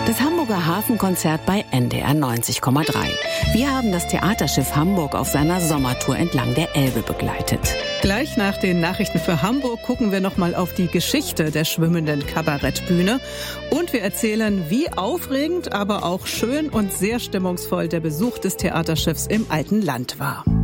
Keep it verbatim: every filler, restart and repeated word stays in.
Das Hamburger Hafenkonzert bei N D R neunzig Komma drei. Wir haben das Theaterschiff Hamburg auf seiner Sommertour entlang der Elbe begleitet. Gleich nach den Nachrichten für Hamburg gucken wir nochmal auf die Geschichte der schwimmenden Kabarettbühne. Und wir erzählen, wie aufregend, aber auch schön und sehr stimmungsvoll der Besuch des Theaterschiffs im alten Land war.